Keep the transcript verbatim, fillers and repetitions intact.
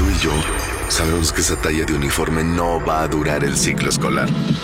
Tú y yo sabemos que esa talla de uniforme no va a durar el ciclo escolar.